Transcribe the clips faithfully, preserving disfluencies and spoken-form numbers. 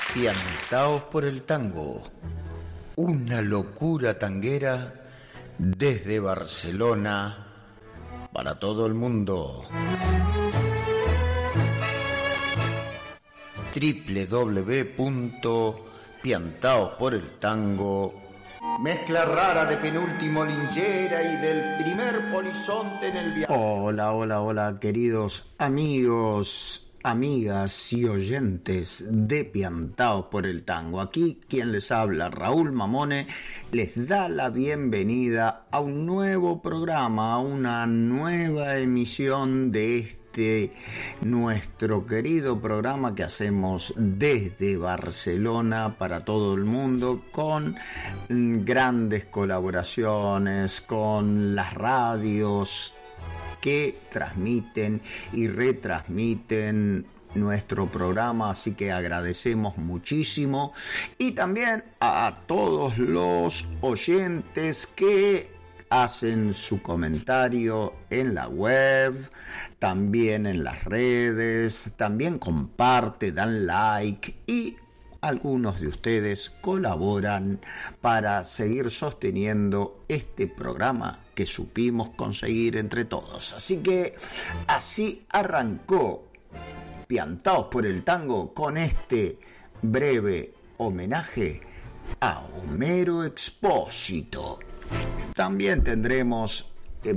Piantaos por el tango, una locura tanguera desde Barcelona para todo el mundo. doble u doble u doble u punto piantaos por el tango. Mezcla rara de Penúltimo Lingera y del primer polizonte en el viaje. Hola, hola, hola, queridos amigos, amigas y oyentes de Piantaos por el Tango. Aquí quien les habla, Raúl Mamone, les da la bienvenida a un nuevo programa, a una nueva emisión de este nuestro querido programa que hacemos desde Barcelona para todo el mundo, con grandes colaboraciones con las radios que transmiten y retransmiten nuestro programa, así que agradecemos muchísimo, y también a todos los oyentes que hacen su comentario en la web, también en las redes, también comparte, dan like, y algunos de ustedes colaboran para seguir sosteniendo este programa que supimos conseguir entre todos. Así que así arrancó Piantaos por el Tango con este breve homenaje a Homero Expósito. También tendremos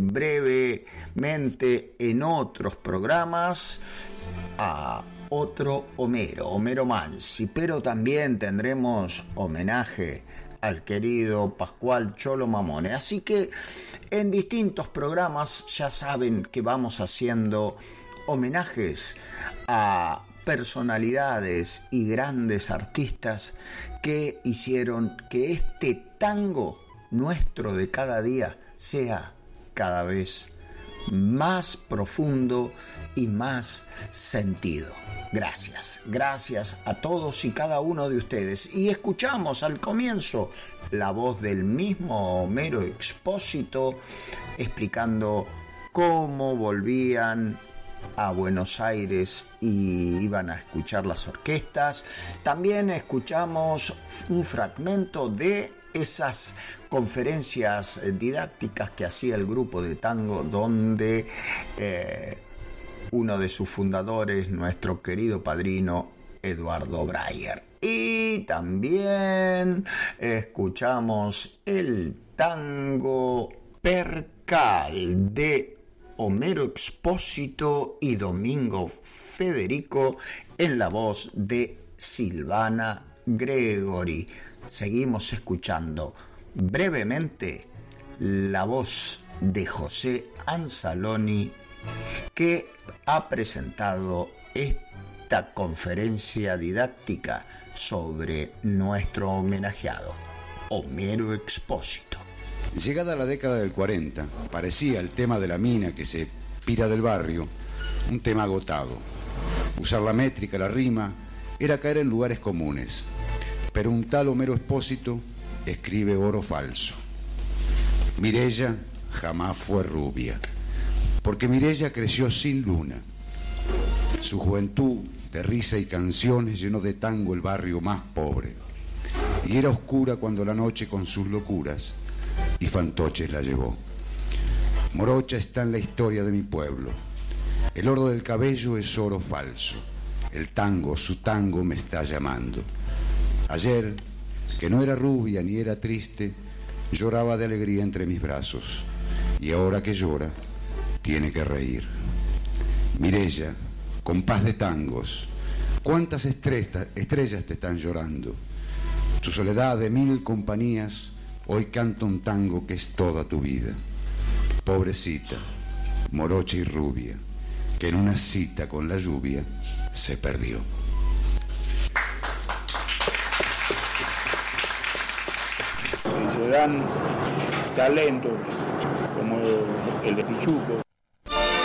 brevemente en otros programas a otro Homero, Homero Mansi, pero también tendremos homenaje al querido Pascual Cholo Mamone. Así que en distintos programas ya saben que vamos haciendo homenajes a personalidades y grandes artistas que hicieron que este tango nuestro de cada día sea cada vez más profundo y más sentido. Gracias, gracias a todos y cada uno de ustedes. Y escuchamos al comienzo la voz del mismo Homero Expósito explicando cómo volvían a Buenos Aires y iban a escuchar las orquestas. También escuchamos un fragmento de esas conferencias didácticas que hacía el grupo de tango, donde eh, uno de sus fundadores, nuestro querido padrino Eduardo Breyer. Y también escuchamos el tango Percal de Homero Expósito y Domingo Federico en la voz de Silvana Gregori. Seguimos escuchando brevemente la voz de José Anzaloni, que ha presentado esta conferencia didáctica sobre nuestro homenajeado, Homero Expósito. Llegada la década del cuarenta, parecía el tema de la mina que se pira del barrio un tema agotado. Usar la métrica, la rima, era caer en lugares comunes. Pero un tal Homero Expósito escribe oro falso. Mireya jamás fue rubia, porque Mireya creció sin luna. Su juventud de risa y canciones llenó de tango el barrio más pobre, y era oscura cuando la noche con sus locuras y fantoches la llevó. Morocha está en la historia de mi pueblo. El oro del cabello es oro falso. El tango, su tango, me está llamando. Ayer, que no era rubia ni era triste, lloraba de alegría entre mis brazos, y ahora que llora, tiene que reír. Mireya, compás de tangos, ¿cuántas estrellas, estrellas te están llorando? Tu soledad de mil compañías hoy canta un tango que es toda tu vida. Pobrecita, morocha y rubia, que en una cita con la lluvia se perdió. Se dan talentos como el de Pichuco,